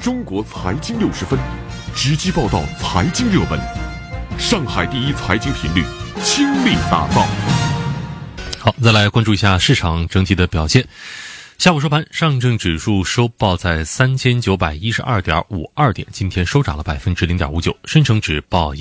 中国财经60分，直击报道财经热门，上海第一财经频率倾力打造。 好，再来关注一下市场整体的表现。下午收盘，上证指数收报在3912.52点，今天收涨了 0.59%， 深成指报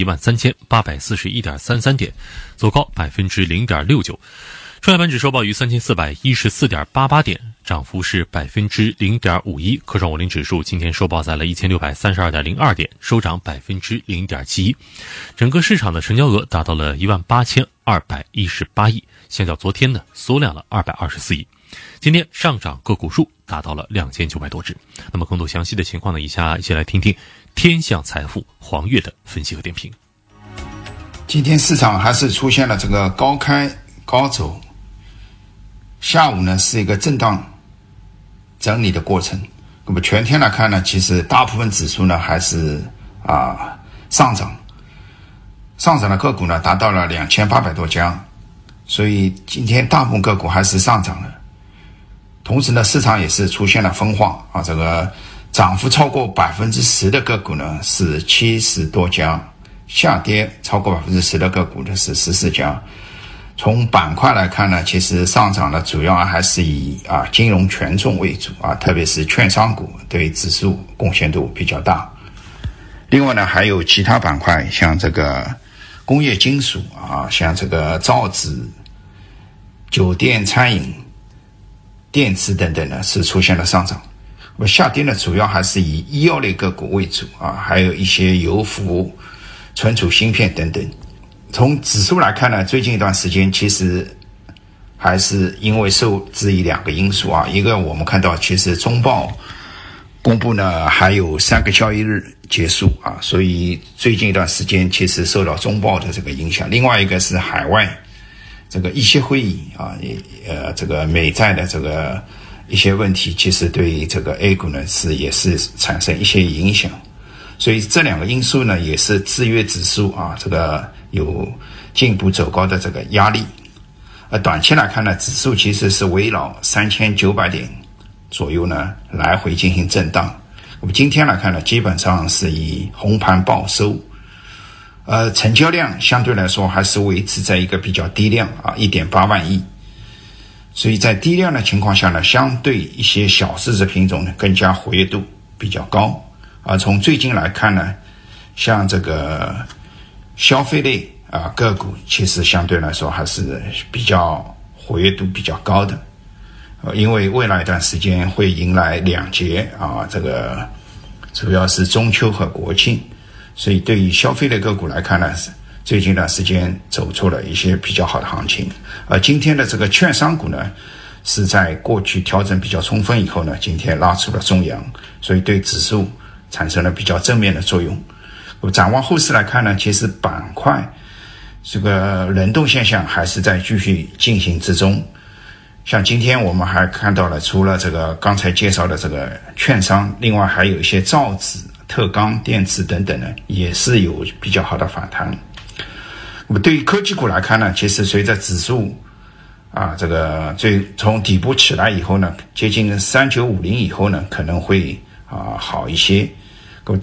13841.33点，走高 0.69%。创业板指收报于3414.88点，涨幅是 0.51%。科创五零指数今天收报在了1632.02点，收涨 0.71%。整个市场的成交额达到了18218亿，相较昨天呢缩量了224亿。今天上涨个股数达到了2900多只。那么更多详细的情况呢，以下一起来听听天象财富黄月的分析和点评。 今天市场还是出现了这个高开高走，下午呢是一个震荡整理的过程。那么全天来看呢，其实大部分指数呢还是上涨的个股呢达到了2800多家，所以今天大部分个股还是上涨的。同时呢，市场也是出现了分化这个涨幅超过 10% 的个股呢是70多家，下跌超过 10% 的个股呢是14家。从板块来看呢，其实上涨呢主要还是以金融权重为主特别是券商股对指数贡献度比较大。另外呢，还有其他板块，像这个工业金属像这个造纸、酒店、餐饮、电池等等呢是出现了上涨。下跌呢主要还是以医药类个股为主还有一些油服、存储芯片等等。从指数来看呢，最近一段时间其实还是因为受制于两个因素一个我们看到其实中报公布呢还有3个交易日结束所以最近一段时间其实受到中报的这个影响。另外一个是海外这个一些会议这个美债的这个一些问题，其实对这个 A 股呢也是产生一些影响。所以这两个因素呢也是制约指数这个有进一步走高的这个压力。短期来看呢，指数其实是围绕3900点左右呢来回进行震荡。我们今天来看呢，基本上是以红盘报收，成交量相对来说还是维持在一个比较低量1.8万亿。所以在低量的情况下呢，相对一些小市值品种呢更加活跃度比较高。从最近来看呢，像这个消费类个股其实相对来说还是比较活跃度比较高的。因为未来一段时间会迎来2节这个主要是中秋和国庆，所以对于消费类个股来看呢，最近一段时间走出了一些比较好的行情。今天的这个券商股呢是在过去调整比较充分以后呢，今天拉出了中阳，所以对指数产生了比较正面的作用。展望后市来看呢，其实板块这个轮动现象还是在继续进行之中。像今天我们还看到了，除了这个刚才介绍的这个券商，另外还有一些造纸、特钢、电池等等呢，也是有比较好的反弹。那么对于科技股来看呢，其实随着指数这个从底部起来以后呢，接近3950以后呢，可能会好一些。